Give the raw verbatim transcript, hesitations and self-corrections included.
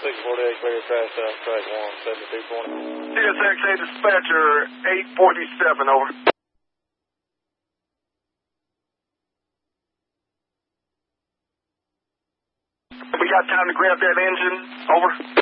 six forty-eight, clear crash south, track one, seventy-two twenty. C S X A dispatcher, eight forty-seven, over. We got time to grab that engine, over.